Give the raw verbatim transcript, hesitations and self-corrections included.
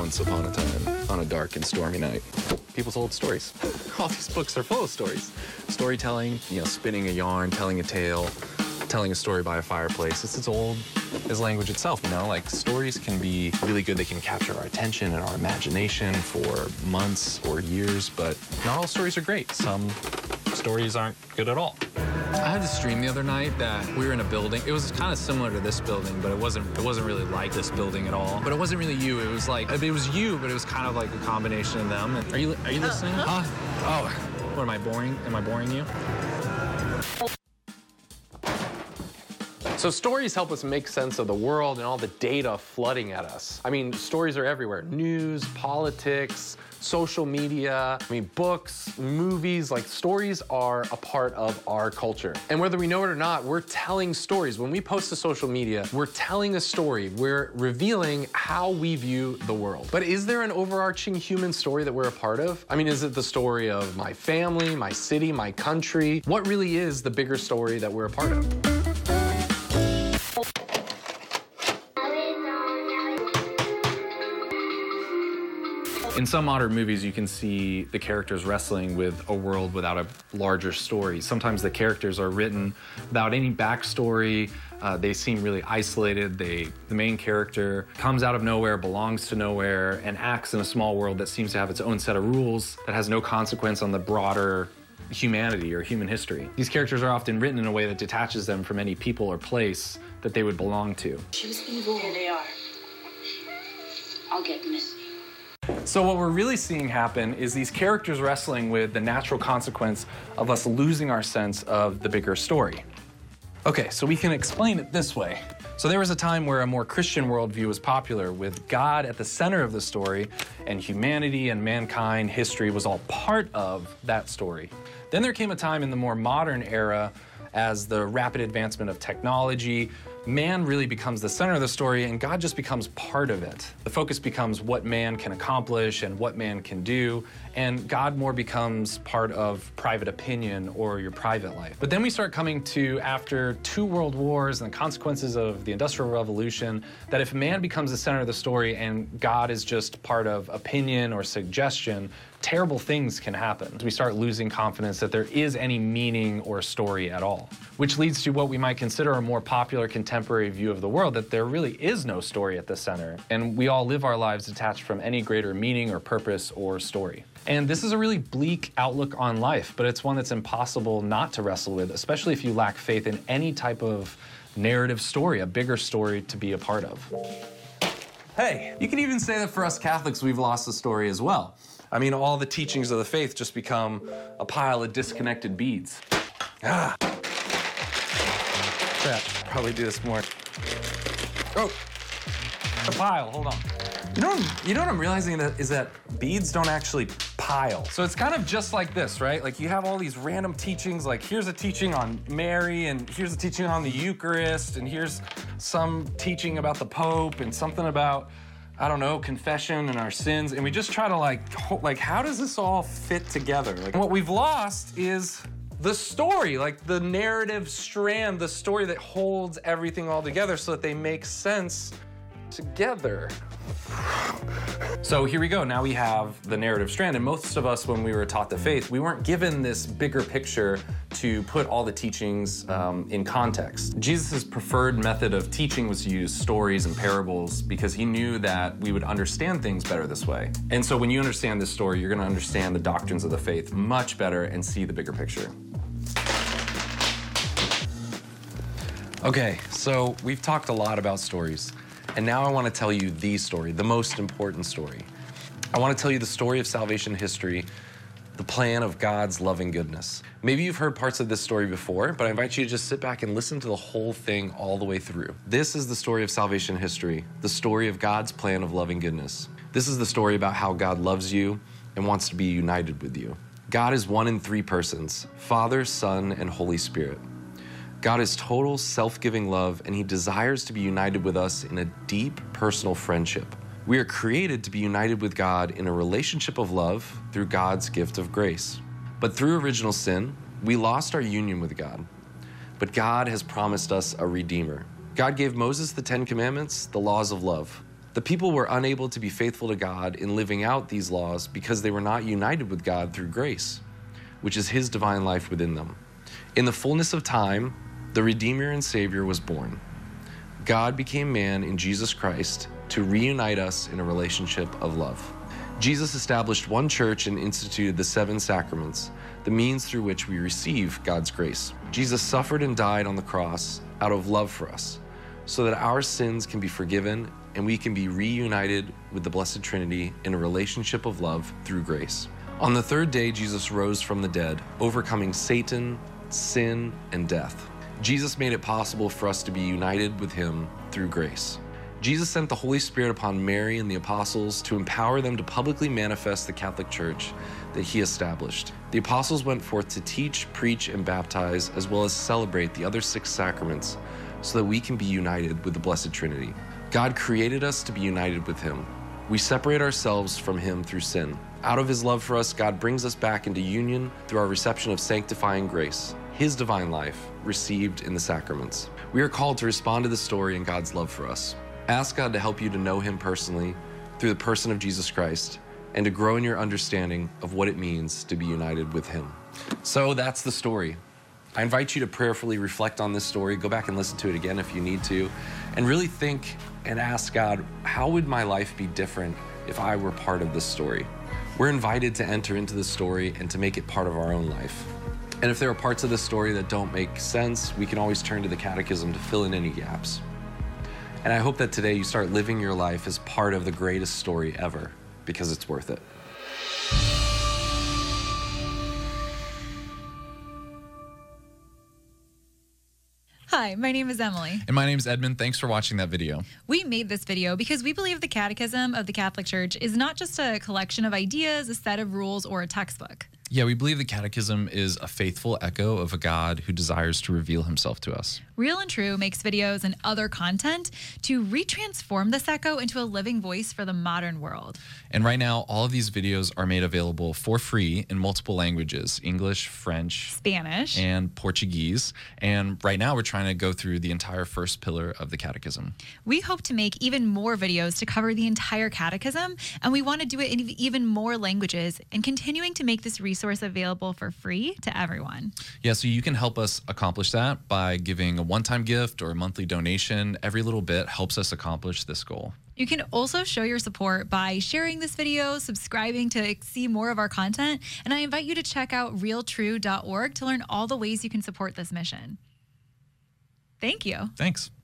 Once upon a time, on a dark and stormy night, people told stories. All these books are full of stories. Storytelling, you know, spinning a yarn, telling a tale, telling a story by a fireplace. It's as old as language itself, you know? Like, stories can be really good. They can capture our attention and our imagination for months or years, but not all stories are great. Some stories aren't good at all. I had this dream the other night that we were in a building. It was kind of similar to this building, but it wasn't it wasn't really like this building at all. But it wasn't really you. It was like, it was you, but it was kind of like a combination of them. And are you are you listening? Uh, oh, what, am I boring? Am I boring you? So stories help us make sense of the world and all the data flooding at us. I mean, stories are everywhere. News, politics, social media, I mean, books, movies, like stories are a part of our culture. And whether we know it or not, we're telling stories. When we post to social media, we're telling a story. We're revealing how we view the world. But is there an overarching human story that we're a part of? I mean, is it the story of my family, my city, my country? What really is the bigger story that we're a part of? In some modern movies, you can see the characters wrestling with a world without a larger story. Sometimes the characters are written without any backstory. Uh, they seem really isolated. They, the main character comes out of nowhere, belongs to nowhere, and acts in a small world that seems to have its own set of rules that has no consequence on the broader humanity or human history. These characters are often written in a way that detaches them from any people or place that they would belong to. She was evil. Here they are. I'll get Missy. So what we're really seeing happen is these characters wrestling with the natural consequence of us losing our sense of the bigger story. Okay, so we can explain it this way. So there was a time where a more Christian worldview was popular, with God at the center of the story, and humanity and mankind, history was all part of that story. Then there came a time in the more modern era, as the rapid advancement of technology, man really becomes the center of the story and God just becomes part of it. The focus becomes what man can accomplish and what man can do, and God more becomes part of private opinion or your private life. But then we start coming to, after two world wars and the consequences of the Industrial Revolution, that if man becomes the center of the story and God is just part of opinion or suggestion, terrible things can happen. We start losing confidence that there is any meaning or story at all, which leads to what we might consider a more popular contemporary view of the world, that there really is no story at the center, and we all live our lives detached from any greater meaning or purpose or story. And this is a really bleak outlook on life, but it's one that's impossible not to wrestle with, especially if you lack faith in any type of narrative story, a bigger story to be a part of. Hey, you can even say that for us Catholics, we've lost the story as well. I mean, all the teachings of the faith just become a pile of disconnected beads. Ah. Crap, probably do this more. Oh, a pile, hold on. You know, you know what I'm realizing that is that beads don't actually pile. So it's kind of just like this, right? Like you have all these random teachings, like here's a teaching on Mary, and here's a teaching on the Eucharist, and here's some teaching about the Pope, and something about, I don't know, confession and our sins, and we just try to like, like, how does this all fit together? Like, what we've lost is the story, like the narrative strand, the story that holds everything all together so that they make sense together. So here we go, now we have the narrative strand, and most of us, when we were taught the faith, we weren't given this bigger picture to put all the teachings um, in context. Jesus' preferred method of teaching was to use stories and parables because he knew that we would understand things better this way. And so when you understand this story, you're gonna understand the doctrines of the faith much better and see the bigger picture. Okay, so we've talked a lot about stories. And now I want to tell you the story, the most important story. I want to tell you the story of salvation history, the plan of God's loving goodness. Maybe you've heard parts of this story before, but I invite you to just sit back and listen to the whole thing all the way through. This is the story of salvation history, the story of God's plan of loving goodness. This is the story about how God loves you and wants to be united with you. God is one in three persons, Father, Son, and Holy Spirit. God is total self-giving love, and he desires to be united with us in a deep personal friendship. We are created to be united with God in a relationship of love through God's gift of grace. But through original sin, we lost our union with God. But God has promised us a Redeemer. God gave Moses the Ten Commandments, the laws of love. The people were unable to be faithful to God in living out these laws because they were not united with God through grace, which is his divine life within them. In the fullness of time, the Redeemer and Savior was born. God became man in Jesus Christ to reunite us in a relationship of love. Jesus established one church and instituted the seven sacraments, the means through which we receive God's grace. Jesus suffered and died on the cross out of love for us, so that our sins can be forgiven and we can be reunited with the Blessed Trinity in a relationship of love through grace. On the third day, Jesus rose from the dead, overcoming Satan, sin, and death. Jesus made it possible for us to be united with him through grace. Jesus sent the Holy Spirit upon Mary and the apostles to empower them to publicly manifest the Catholic Church that he established. The apostles went forth to teach, preach, and baptize, as well as celebrate the other six sacraments, so that we can be united with the Blessed Trinity. God created us to be united with him. We separate ourselves from him through sin. Out of his love for us, God brings us back into union through our reception of sanctifying grace, his divine life, received in the sacraments. We are called to respond to the story and God's love for us. Ask God to help you to know him personally through the person of Jesus Christ and to grow in your understanding of what it means to be united with him. So that's the story. I invite you to prayerfully reflect on this story, go back and listen to it again if you need to, and really think and ask God, how would my life be different if I were part of this story? We're invited to enter into the story and to make it part of our own life. And if there are parts of the story that don't make sense, we can always turn to the Catechism to fill in any gaps. And I hope that today you start living your life as part of the greatest story ever, because it's worth it. Hi, my name is Emily. And my name is Edmund. Thanks for watching that video. We made this video because we believe the Catechism of the Catholic Church is not just a collection of ideas, a set of rules, or a textbook. Yeah, we believe the Catechism is a faithful echo of a God who desires to reveal himself to us. Real and True makes videos and other content to retransform this echo into a living voice for the modern world. And right now, all of these videos are made available for free in multiple languages: English, French, Spanish, and Portuguese. And right now, we're trying to go through the entire first pillar of the Catechism. We hope to make even more videos to cover the entire Catechism, and we want to do it in even more languages and continuing to make this resource available for free to everyone. Yeah, so you can help us accomplish that by giving a one-time gift or a monthly donation. Every little bit helps us accomplish this goal. You can also show your support by sharing this video, subscribing to see more of our content, and I invite you to check out real true dot org to learn all the ways you can support this mission. Thank you. Thanks.